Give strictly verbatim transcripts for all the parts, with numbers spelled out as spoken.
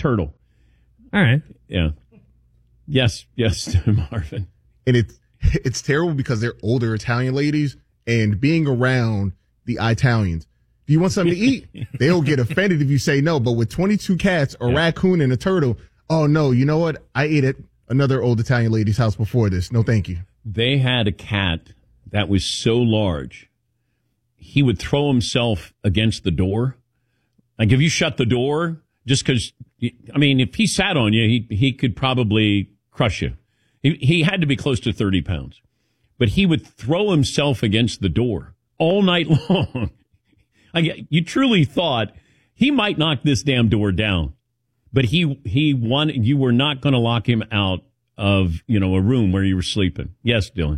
turtle. All right. Yeah. Yes, yes, Marvin. And it's it's terrible because they're older Italian ladies, and being around the Italians. Do you want something to eat? They'll get offended if you say no. But with twenty-two cats, a yeah. raccoon, and a turtle, oh no, you know what? I ate at another old Italian lady's house before this. No, thank you. They had a cat that was so large, he would throw himself against the door. Like if you shut the door, just because, I mean, if he sat on you, he he could probably crush you. He, he had to be close to thirty pounds. But he would throw himself against the door all night long. I, you truly thought he might knock this damn door down. But he he wanted, you were not going to lock him out of, you know, a room where you were sleeping. Yes, Dylan.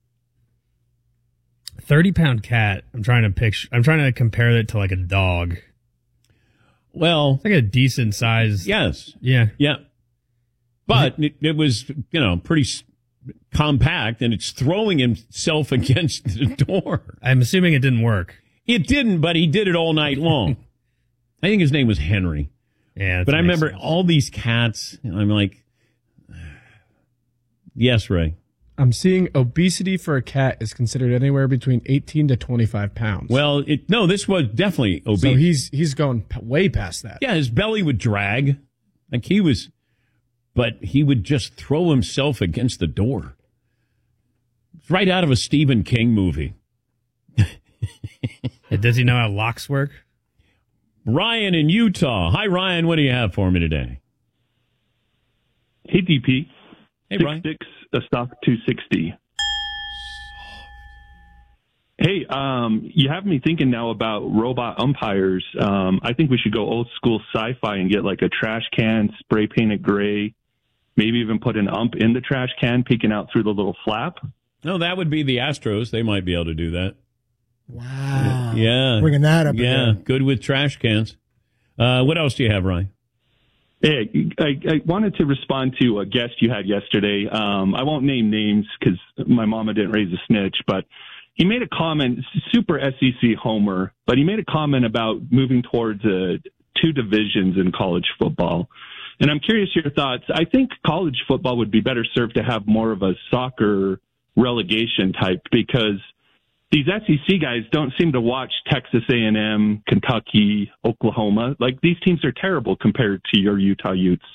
thirty pound cat. I'm trying to picture, I'm trying to compare it to like a dog. Well, it's like a decent size. Yes. Yeah. Yeah. But it, it was, you know, pretty compact, and it's throwing himself against the door. I'm assuming it didn't work. It didn't, but he did it all night long. I think his name was Henry. Yeah. But I remember sense. all these cats, and I'm like, yes, Ray. I'm seeing obesity for a cat is considered anywhere between eighteen to twenty-five pounds. Well, it, no, this was definitely obese. So he's he's going p- way past that. Yeah, his belly would drag. Like he was, but he would just throw himself against the door. It's right out of a Stephen King movie. Does he know how locks work? Ryan in Utah. Hi, Ryan. What do you have for me today? Hey, D P. Hey, six, Ryan. Six, a stock two sixty. Hey, um, you have me thinking now about robot umpires. Um, I think we should go old school sci-fi and get like a trash can, spray paint it gray, maybe even put an ump in the trash can peeking out through the little flap. No, that would be the Astros. They might be able to do that. Wow. Yeah. Bringing that up Yeah, again. good with trash cans. Uh, what else do you have, Ryan? Hey, I, I wanted to respond to a guest you had yesterday. Um, I won't name names because my mama didn't raise a snitch, but he made a comment, super S E C homer, but he made a comment about moving towards uh, two divisions in college football. And I'm curious your thoughts. I think college football would be better served to have more of a soccer relegation type, because these S E C guys don't seem to watch Texas A and M, Kentucky, Oklahoma. Like, these teams are terrible compared to your Utah Utes.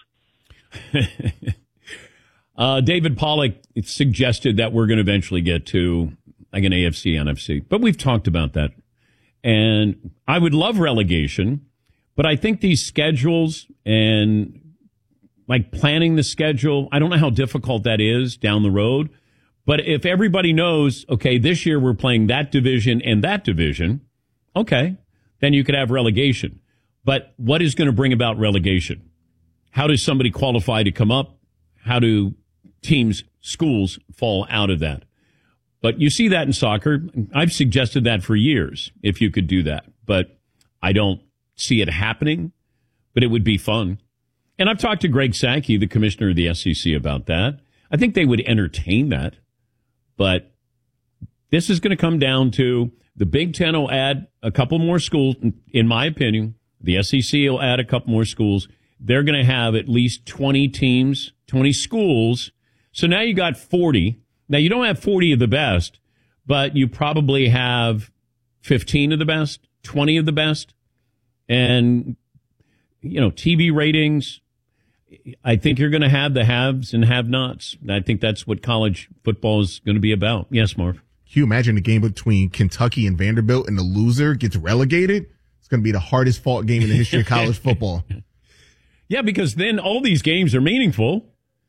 uh, David Pollack suggested that we're going to eventually get to like an A F C, N F C. But we've talked about that. And I would love relegation, but I think these schedules and like planning the schedule, I don't know how difficult that is down the road. But if everybody knows, okay, this year we're playing that division and that division, okay, then you could have relegation. But what is going to bring about relegation? How does somebody qualify to come up? How do teams, schools fall out of that? But you see that in soccer. I've suggested that for years, if you could do that. But I don't see it happening, but it would be fun. And I've talked to Greg Sankey, the commissioner of the S E C, about that. I think they would entertain that. But this is going to come down to the Big Ten will add a couple more schools, in my opinion. The S E C will add a couple more schools. They're going to have at least twenty teams, twenty schools. So now you got forty. Now, you don't have forty of the best, but you probably have fifteen of the best, twenty of the best. And, you know, T V ratings, I think you're going to have the haves and have-nots. I think that's what college football is going to be about. Yes, Marv? Can you imagine a game between Kentucky and Vanderbilt and the loser gets relegated? It's going to be the hardest fought game in the history of college football. Yeah, because then all these games are meaningful.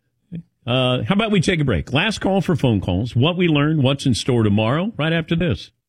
Uh, how about we take a break? Last call for phone calls. What we learned, what's in store tomorrow, right after this.